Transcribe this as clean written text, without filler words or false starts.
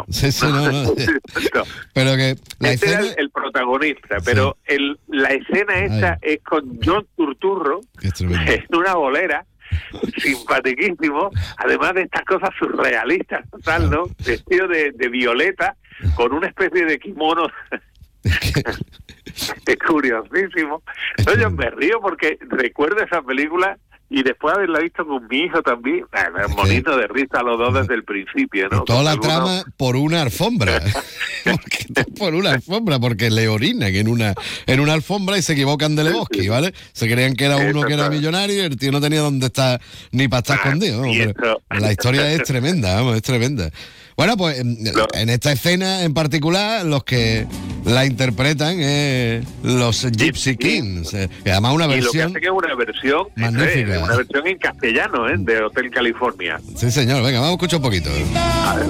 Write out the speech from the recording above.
engañado. Sí, no. Pero que la este escena... era el protagonista, pero la escena esta es con John Turturro en una bolera, simpatiquísimo, además de estas cosas surrealistas, total, ¿no? Vestido de violeta, con una especie de kimono. Es curiosísimo. No, yo me río porque recuerdo esa película y después de haberla visto con mi hijo también, bonito de risa los dos desde el principio, ¿no? Toda la trama por una alfombra. Por una alfombra, porque le orinan en una alfombra y se equivocan de Lebowski, ¿vale? Se creían que era uno que era millonario y el tío no tenía dónde estar ni para estar escondido, ¿no? La historia es tremenda, vamos, es tremenda. Bueno, pues en esta escena en particular, los que la interpretan los Gypsy Kings, que además una versión... Y lo que hace que es una versión magnífica. Una versión en castellano, de Hotel California. Sí, señor, venga, vamos a escuchar un poquito. A ver.